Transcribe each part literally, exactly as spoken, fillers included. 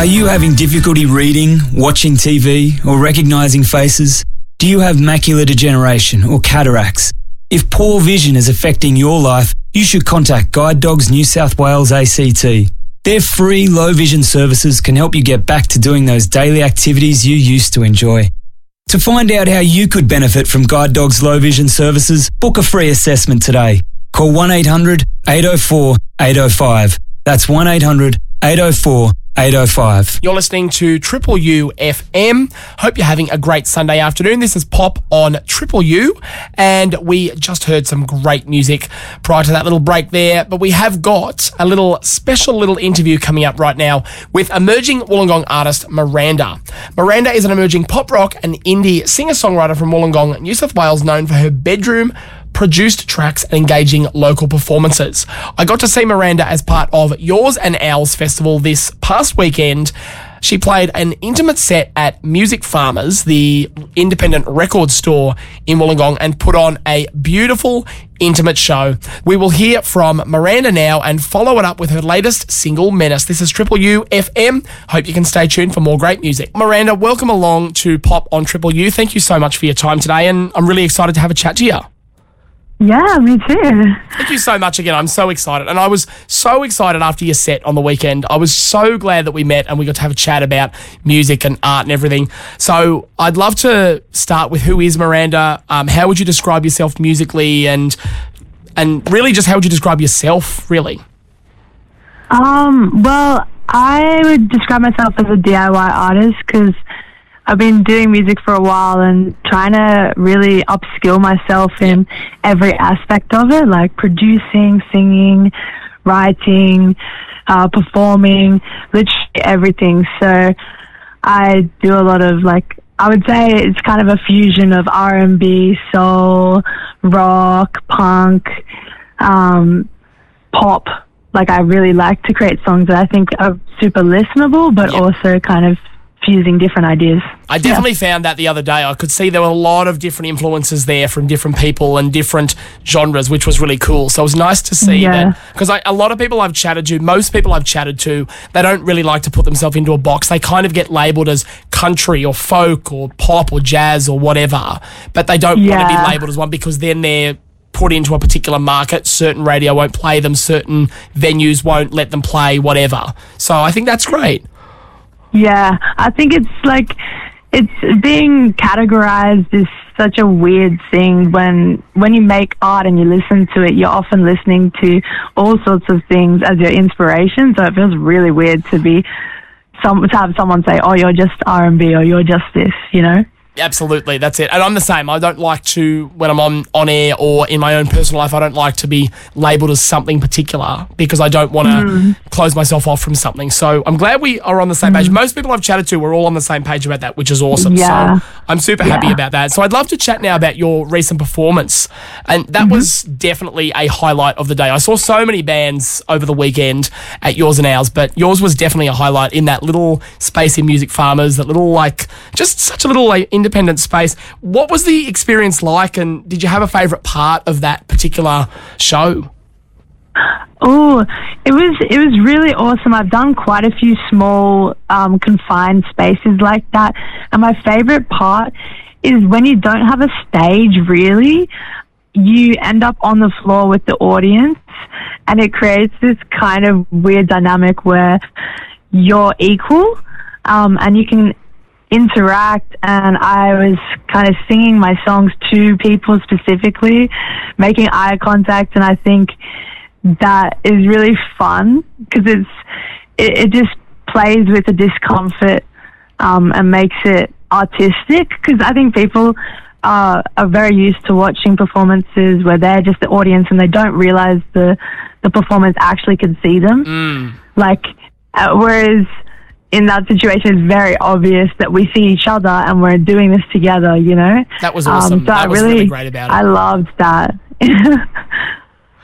Are you having difficulty reading, watching T V, or recognising faces? Do you have macular degeneration or cataracts? If poor vision is affecting your life, you should contact Guide Dogs New South Wales A C T. Their free low vision services can help you get back to doing those daily activities you used to enjoy. To find out how you could benefit from Guide Dogs low vision services, book a free assessment today. Call one eight hundred eight oh four eight oh five. That's one eight hundred eight oh four eight oh five. You're listening to Triple U F M. Hope you're having a great Sunday afternoon. This is Pop on Triple U, and we just heard some great music prior to that little break there, but we have got a little special little interview coming up right now with emerging Wollongong artist Miranda. Miranda is an emerging pop rock and indie singer-songwriter from Wollongong, New South Wales, known for her bedroom produced tracks and engaging local performances. I got to see Miranda as part of Yours and Ours Festival this past weekend. She played an intimate set at Music Farmers, the independent record store in Wollongong, and put on a beautiful, intimate show. We will hear from Miranda now and follow it up with her latest single, Menace. This is Triple U F M. Hope you can stay tuned for more great music. Miranda, welcome along to Pop on Triple U. Thank you so much for your time today, and I'm really excited to have a chat to you. Yeah, me too. Thank you so much again. I'm so excited. And I was so excited after your set on the weekend. I was so glad that we met and we got to have a chat about music and art and everything. So I'd love to start with who is Miranda? Um, how would you describe yourself musically, and and really just how would you describe yourself, really? Um, well, I would describe myself as a D I Y artist because I've been doing music for a while and trying to really upskill myself in every aspect of it, like producing, singing, writing, uh, performing, literally everything. So I do a lot of, like, I would say it's kind of a fusion of R and B, soul, rock, punk, um, pop. Like, I really like to create songs that I think are super listenable, but yep. also kind of fusing different ideas. I definitely yeah. found that the other day. I could see there were a lot of different influences there from different people and different genres, which was really cool. So it was nice to see yeah. that, because a lot of people I've chatted to, most people I've chatted to, they don't really like to put themselves into a box. They kind of get labelled as country or folk or pop or jazz or whatever, but they don't yeah. want to be labelled as one, because then they're put into a particular market. Certain radio won't play them, certain venues won't let them play, whatever. So I think that's great. Yeah, I think it's like, it's being categorized is such a weird thing. When when you make art and you listen to it, you're often listening to all sorts of things as your inspiration. So it feels really weird to be some to have someone say, "Oh, you're just R and B," or "You're just this," you know. Absolutely, that's it. And I'm the same. I don't like to, when I'm on, on air or in my own personal life, I don't like to be labelled as something particular, because I don't want to mm. close myself off from something. So I'm glad we are on the same mm. page. Most people I've chatted to, we're all on the same page about that, which is awesome. Yeah. So I'm super yeah. happy about that. So I'd love to chat now about your recent performance. And that mm-hmm. was definitely a highlight of the day. I saw so many bands over the weekend at Yours and Ours, but yours was definitely a highlight in that little space in Music Farmers, that little, like, just such a little, like, independent space. What was the experience like, and did you have a favourite part of that particular show? Oh, it was it was really awesome. I've done quite a few small um, confined spaces like that, and my favourite part is when you don't have a stage, really, you end up on the floor with the audience, and it creates this kind of weird dynamic where you're equal, um, and you can interact. And I was kind of singing my songs to people specifically, making eye contact, and I think that is really fun because it's it, it just plays with the discomfort um, and makes it artistic, because I think people uh, are very used to watching performances where they're just the audience and they don't realize the the performance actually can see them. Mm. Like, uh, whereas in that situation, it's very obvious that we see each other and we're doing this together, you know? That was awesome. Um, so that I was really, really great about it. I loved that.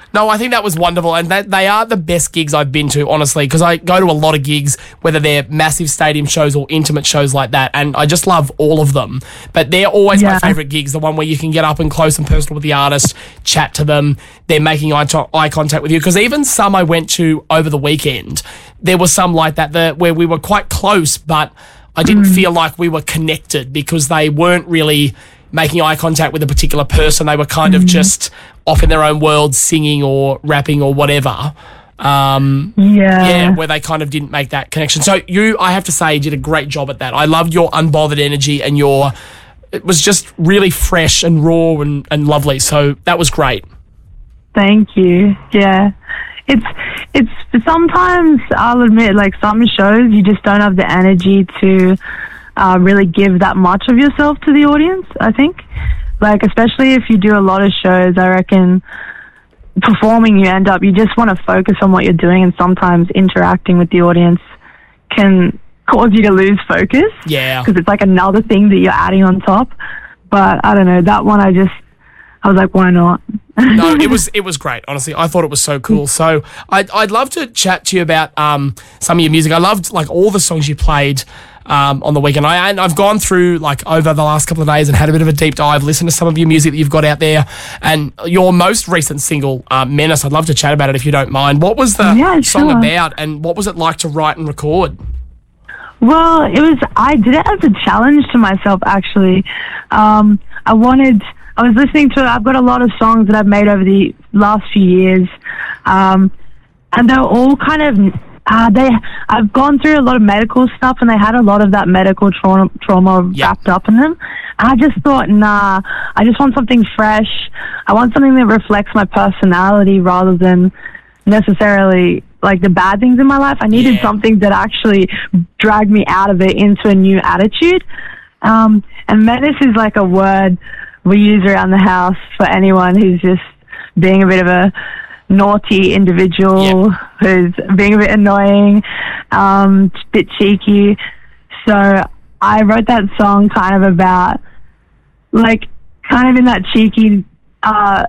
No, I think that was wonderful, and that they are the best gigs I've been to, honestly, because I go to a lot of gigs, whether they're massive stadium shows or intimate shows like that, and I just love all of them. But they're always Yeah. my favourite gigs, the one where you can get up and close and personal with the artist, chat to them, they're making eye, to- eye contact with you. Because even some I went to over the weekend, there were some like that, that where we were quite close, but I didn't Mm. feel like we were connected because they weren't really making eye contact with a particular person. They were kind of just off in their own world, singing or rapping or whatever. Um, Yeah. yeah, where they kind of didn't make that connection. So you, I have to say, did a great job at that. I loved your unbothered energy and your, it was just really fresh and raw and, and lovely. So that was great. Thank you. Yeah. It's, it's sometimes, I'll admit, like some shows, you just don't have the energy to uh, really give that much of yourself to the audience, I think. Like, especially if you do a lot of shows, I reckon performing, you end up, you just want to focus on what you're doing, and sometimes interacting with the audience can cause you to lose focus. Yeah. Because it's like another thing that you're adding on top. But I don't know, that one I just, I was like, why not? No, it was it was great. Honestly, I thought it was so cool. So I'd I'd love to chat to you about um some of your music. I loved like all the songs you played um on the weekend. I and I've gone through like over the last couple of days and had a bit of a deep dive, listened to some of your music that you've got out there, and your most recent single, uh, Menace. I'd love to chat about it if you don't mind. What was the Yeah, song sure. about, and what was it like to write and record? Well, it was, I did it as a challenge to myself, actually. Um, I wanted, I was listening to, I've got a lot of songs that I've made over the last few years. Um, and they're all kind of, uh, they, I've gone through a lot of medical stuff, and they had a lot of that medical trauma, trauma Yep. wrapped up in them. And I just thought, nah, I just want something fresh. I want something that reflects my personality rather than necessarily like the bad things in my life. I needed Yeah. something that actually dragged me out of it into a new attitude. Um, and menace is like a word we use around the house for anyone who's just being a bit of a naughty individual, Yep. who's being a bit annoying, um, a bit cheeky. So I wrote that song kind of about, like, kind of in that cheeky uh,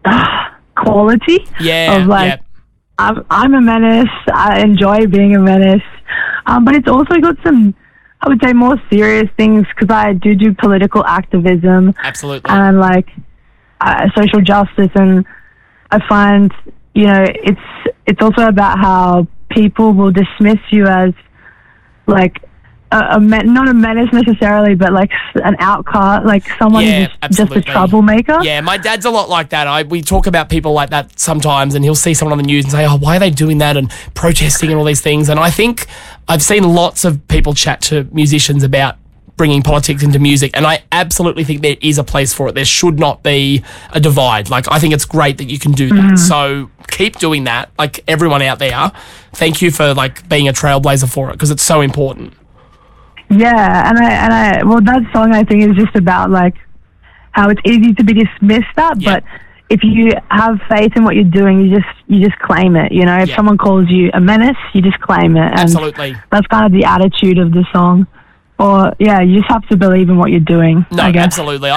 quality Yeah, of like, yeah. I'm, I'm a menace. I enjoy being a menace. Um, but it's also got some, I would say, more serious things, because I do do political activism Absolutely. and like uh, social justice. And I find, you know, it's it's also about how people will dismiss you as like a, a men- not a menace necessarily, but like s- an outcast, like someone Yeah, who's just, just absolutely. a troublemaker. Yeah, my dad's a lot like that. I we talk about people like that sometimes, and he'll see someone on the news and say, "Oh, why are they doing that?" and protesting and all these things. And I think I've seen lots of people chat to musicians about bringing politics into music, and I absolutely think there is a place for it. There should not be a divide. Like, I think it's great that you can do that. So keep doing that. Like everyone out there, thank you for like being a trailblazer for it, because it's so important. Yeah, and I and I well, that song I think is just about like how it's easy to be dismissed at, Yeah. but if you have faith in what you're doing, you just you just claim it. You know, if Yeah. someone calls you a menace, you just claim it. And Absolutely. that's kind of the attitude of the song. Or yeah, you just have to believe in what you're doing. No, I guess. absolutely. I,